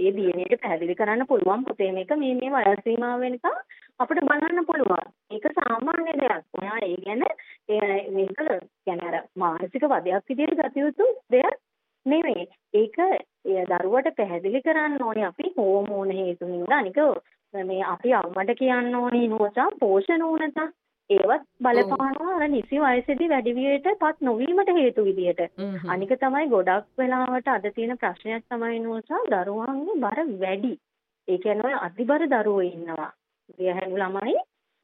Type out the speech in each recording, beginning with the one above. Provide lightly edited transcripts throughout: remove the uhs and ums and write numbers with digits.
ඒ දියණියට පැහැදිලි කරන්න පුළුවන් පුතේ මේක මේ වයස් සීමාව වෙනකම් අපිට බලන්න පුළුවන්. ඒක සාමාන්‍ය දෙයක්. ඔයා ඒ ගැන මේක කියන්නේ අර මානසික වදයක් විදිහට ගත යුතු දෙයක් නෙවෙයි. ඒක දරුවට පැහැදිලි කරන්න ඕනේ අපි හෝමෝන හේතු හින්දා අනික මේ අපි අම්මට කියන්න ඕනේ නෝසා පෝෂණ ඕනතා ඒවත් බලපානවා අර නිසි වයසේදී වැඩිවියටපත් නොවීමට හේතු විදියට. අනික තමයි ගොඩක් වෙලාවට අද තියෙන ප්‍රශ්නයක් තමයි නෝසා දරුවන්ගේ බර වැඩි. ඒ කියන්නේ අතිබර දරුවෝ ඉන්නවා. ගැහැණු ළමයි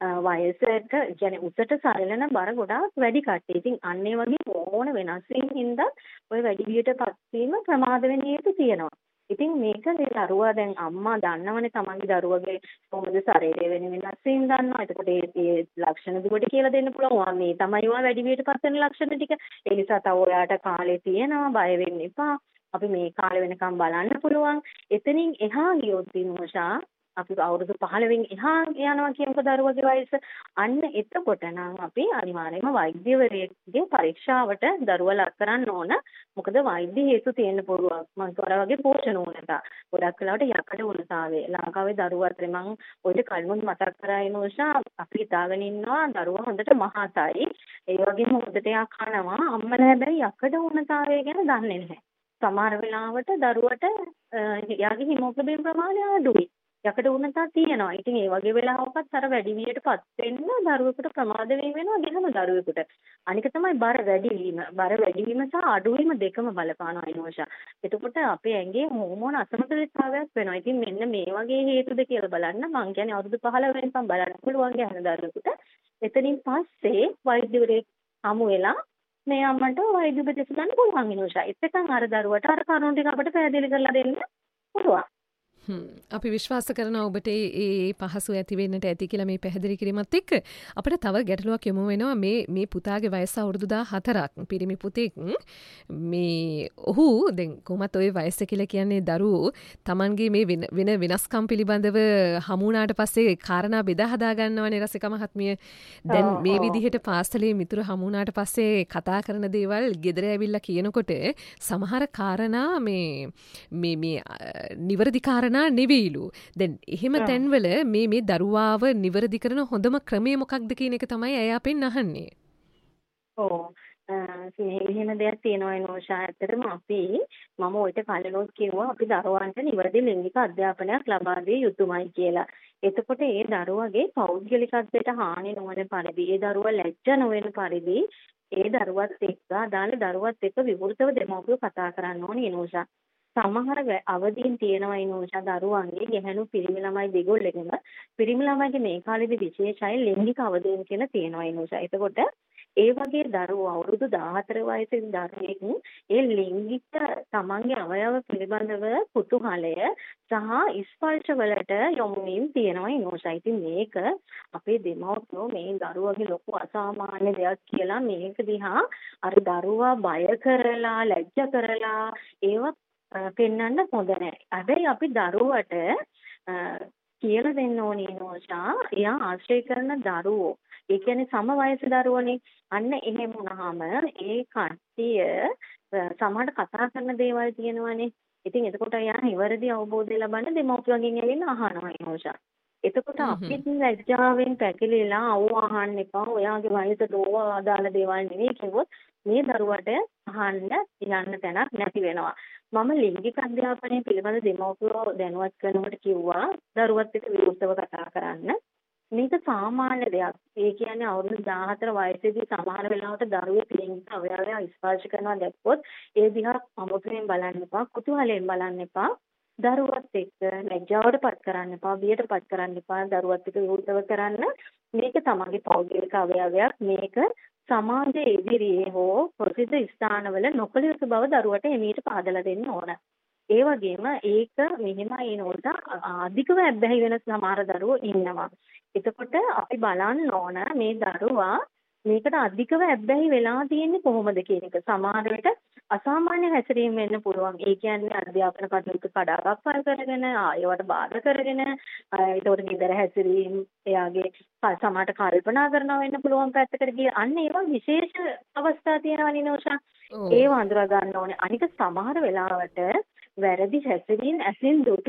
වයසට කියන්නේ උසට සරලන බර ගොඩාක් වැඩි කට්ටිය. ඉතින් අන්න ඒ වගේ හෝමෝන වෙනස් වීම හින්දා ඔය වැඩිවියටපත් වීම ප්‍රමාද වෙන හේතු තියෙනවා. ඉතින් මේක මේ දරුවා දැන් අම්මා දන්නවනේ තමන්ගේ දරුවගේ කොහොමද ශරීරය වෙන වෙනස් වීම දන්නවා. එතකොට ඒ ලක්ෂණ දුවට කියලා දෙන්න පුළුවන්. මේ තමයි ඔයා වැඩි වියටපත් වෙන ලක්ෂණ ටික. ඒ නිසා තව ඔයාට කාලේ තියෙනවා බය වෙන්න එපා. අපි මේ කාලේ වෙනකම් බලන්න පුළුවන්. එතනින් එහා ගියොත් දිනෝෂා අපි අවුරුදු 15න් එහා යනවා කියමුකෝ දරුවගේ වයස. අන්න එතකොට නම් අපි අනිවාර්යයෙන්ම වෛද්‍යවරයෙක්ගේ පරීක්ෂාවට දරුවා ලක් කරන්න ඕන. මොකද වෛද්‍ය හේතු තියෙන්න පුළුවන්. මම කරා වගේ පෝෂණ ඕනතා. ගොඩක් වෙලාවට යකඩ උණුතාවේ. ලංකාවේ දරුවා අතර මම ඔයිට කල්මුත් මතක් කරා එනෝෂා අපි හිතාගෙන ඉන්නවා දරුවා හොඳට මහතයි. ඒ වගේම හොඳට එයා කනවා. අම්මලා හැබැයි යකඩ උණුතාවය ගැන දන්නේ නැහැ. සමහර වෙලාවට දරුවට එයාගේ හිමෝග්ලෝබින් ප්‍රමාණය අඩුයි. යකඩ උණතා තියෙනවා. ඉතින් ඒ වගේ වෙලාවකත් අර වැඩි වියටපත් වෙන්න දරුවෙකුට ප්‍රමාද වෙනවා ගෙනම දරුවෙකුට. අනික තමයි බර වැඩි වීම. බර වැඩි වීම සහ අඩු වීම දෙකම බලපානවා එනෝෂා. එතකොට අපේ ඇඟේ හෝමෝන අසමතුලිතතාවයක් වෙනවා. ඉතින් මෙන්න මේ වගේ හේතුද කියලා බලන්න මං කියන්නේ අවුරුදු 15 වෙනකම් බලන්න පුළුවන් ගැහන දරුවෙකුට. එතනින් පස්සේ වෛද්‍යවරයෙක් හමු වෙලා මේ අම්මට වෛද්‍ය උපදෙස් ගන්න පුළුවන් එනෝෂා. එතකන් අර දරුවට අර කරුණු ටික අපිට පැහැදිලි කරලා දෙන්න පුළුවන්. අපි විශ්වාස කරන ඔබට ඒ පහසු ඇතිවෙන්නට ඇති කියලා මේ පැහැදිලි කිරීමත් එක්ක අපිට තව ගැටලුවක් යොමු වෙනවා මේ පුතාගේ වයස අවුරුදු 14ක් පිරිමි පුතෙක් මේ ඔහු දැන් කොහොමත් ওই වයස කියලා කියන්නේ දරුවෝ Tamanගේ මේ වෙන වෙනස්කම් පිළිබඳව හමු වුණාට පස්සේ කාරණා බෙදා හදා ගන්නවනේ රසික මහත්මිය. දැන් මේ විදිහට පාසලේ මිතුරු හමු වුණාට පස්සේ කතා කරන දේවල් ගෙදර ඇවිල්ලා කියනකොට සමහර කාරණා මේ නිවැරදි කාරණා නෙවෙයිලු. දැන් එහෙම තැන්වල මේ දරුවාව නිවැරදි කරන හොඳම ක්‍රමය මොකක්ද කියන එක තමයි අය අපෙන් අහන්නේ. ඔව්. එහෙම දෙයක් තියෙනවා නෝෂා. ඇත්තටම මම ඔයිට කලිනුත් කිව්වා අපි දරුවන්ට නිවැරදි ලිංගික අධ්‍යාපනයක් ලබා දිය යුතුමයි කියලා. එතකොට ඒ දරුවගේ පෞද්ගලිකත්වයට හානි නොවන පරිදි, ඒ දරුවා ලැජ්ජ නොවන පරිදි, ඒ දරුවත් එක්ක අදාළ දරුවත් එක්ක විවෘතව දෙමව්පියෝ කතා කරන්න ඕනේ නෝෂා. සමහර අවදීන් තියෙනවා නෝෂා දරුවන්ගේ ගැහැණු පිරිමි ළමයි දෙගොල්ලෙකම පිරිමි ළමයිගේ මේ කාලේදී විශේෂයි ලිංගික අවදීන් කියලා තියෙනවා නෝෂා. එතකොට ඒ වගේ දරුවෝ අවුරුදු 14 වයසේ දරුවෙක් ඒ ලිංගික තමන්ගේ අවයව පිළිබඳව කුතුහලය සහ ස්පර්ශ වලට යොමු වීම තියෙනවා නෝෂා. ඉතින් මේක අපේ දෙමව්පියෝ මේ දරුවගේ ලොකු අසාමාන්‍ය දෙයක් කියලා මේක දිහා අර දරුවා බය කරලා ලැජ්ජ කරලා ඒවත් පෙන්වන්න හොඳ නැහැ. හැබැයි අපි දරුවට කියලා දෙන්න ඕනේ නෝෂා. එයා ආශ්‍රය කරන දරුවෝ. ඒ කියන්නේ සම වයස දරුවෝනේ. අන්න එහෙම වුණාම ඒ කට්ටිය සමහරට කතා කරන දේවල් තියෙනවානේ. ඉතින් එතකොට එයා නිවැරදි අවබෝධය ලබන්න දෙමව්පියන්ගෙන් ඇවිල්ලා අහනවා නෝෂා. එතකොට අපිත් ලැජ්ජාවෙන් පැකිලිලා අවු අහන්න එපා. ඔයාගේ වයසට ඕවා අදාළ දේවල් නෙවෙයි කිව්වොත් මේ දරුවට අහන්න යන්න තැනක් නැති වෙනවා. මම ලිංගික අධ්‍යාපනය පිළිබඳ දෙමව්පියෝ දැනුවත් කරනකොට කිව්වා දරුවත් එක්ක විවෘතව කතා කරන්න. මේක සාමාන්‍ය දෙයක්. ඒ කියන්නේ අවුරුදු 14 වයසේදී සමහර වෙලාවට දරුවෙක් ලිංගික අවයවය ස්පර්ශ කරනවා දැක්කොත් ඒ දිහා අමුතුවෙන් බලන්න එපා, කුතුහලයෙන් බලන්න එපා. දරුවත් එක්ක ලැජ්ජාවටපත් කරන්න එපා, බියටපත් කරන්න එපා. දරුවත් එක්ක විවෘතව කරන්න. මේක තමන්ගේ පෞද්ගලික අවයවයක්. මේක සමාජයේ ඉදිරියේ හෝ ප්‍රසිද්ධ ස්ථානවල නොකළ යුතු බව දරුවට එමීට පහදලා දෙන්න ඕන. ඒ වගේම ඒක මෙහෙමයි නෝට අධිකව ඇබ්බැහි වෙන සමහර දරුවෝ ඉන්නවා. එතකොට අපි බලන්න ඕන මේ දරුවා මේකට අධිකව ඇබ්බැහි වෙලා තියෙන්නේ කොහොමද කියන එක. සමහර විට අසාමාන්‍ය හැසිරීම වෙන්න පුළුවන්. ඒ කියන්නේ අධ්‍යාපන කටයුතු කඩාකප්පල් කරගෙන, ආයෙවට බාධා කරගෙන, ඒතකොට ගෙදර හැසිරීම එයාගේ සමහරට කල්පනා කරනවා වෙන්න පුළුවන් පැත්තකට ගිය. අන්න ඒවා විශේෂ අවස්ථා තියෙනවා නෝෂා. ඒව අඳුරා ගන්න ඕනේ. අනික සමහර වෙලාවට වැරදි හැසිරීම ඇසින් දුටු